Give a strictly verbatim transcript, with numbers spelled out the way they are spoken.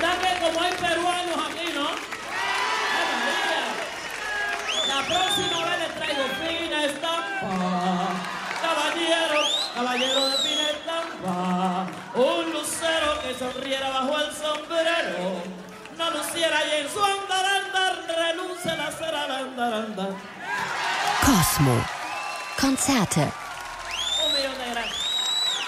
¿Verdad que como hay peruanos aquí, no? ¡Ay, María! La próxima vez les traigo fina estampa. Caballero, caballero de fina estampa. Un lucero que sonriera bajo el sombrero. No luciera y en su andaranda renuncia la cera al andaranda. Cosmo. Konzerte